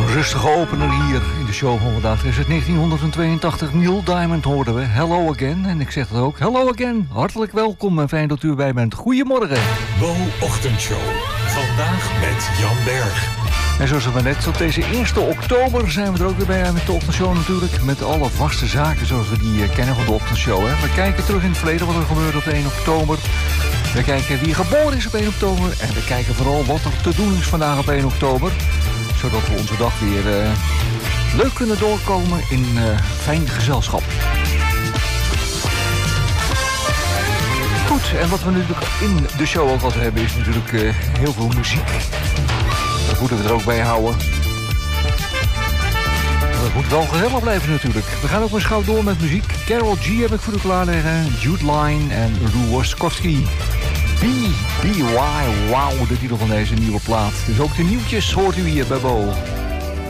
Rustige opener hier in de show van vandaag is het 1982. Neil Diamond hoorden we. Hello again. En ik zeg het ook. Hello again. Hartelijk welkom en fijn dat u erbij bent. Goedemorgen. Bo Ochtendshow. Vandaag met Jan Berg. En zoals we net op deze 1 oktober zijn we er ook weer bij met de ochtendshow natuurlijk. Met alle vaste zaken zoals we die kennen van de ochtendshow. Hè. We kijken terug in het verleden wat er gebeurde op 1 oktober. We kijken wie geboren is op 1 oktober. En we kijken vooral wat er te doen is vandaag op 1 oktober. Zodat we onze dag weer leuk kunnen doorkomen in fijn gezelschap. Goed, en wat we nu in de show ook altijd hebben is natuurlijk heel veel muziek. Dat moeten we er ook bij houden. Dat moet wel gezellig blijven natuurlijk. We gaan ook maar schouw door met muziek. Karol G heb ik voor u klaarleggen. Jude Line en Ruoskowski. B.Y. Wow, de titel van deze nieuwe plaat. Dus ook de nieuwtjes hoort u hier bij Bo.